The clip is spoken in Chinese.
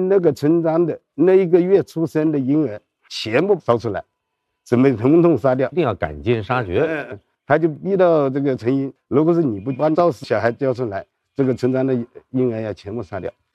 那个村庄的那一个月出生的婴儿全部找出来，准备统统杀掉， 一定要赶尽杀绝。 他就逼到这个陈英，如果是你不把肇事小孩交出来，这个村庄的婴儿要全部杀掉。